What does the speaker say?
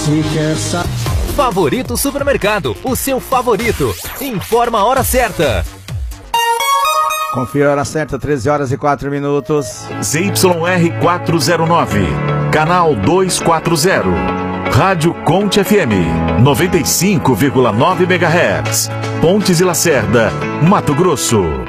Se quer saber. Favorito Supermercado, o seu favorito. Informa a hora certa. Confira a hora certa, 13 horas e 4 minutos. ZYR 409, canal 240. Rádio Conte FM, 95,9 MHz. Pontes e Lacerda, Mato Grosso.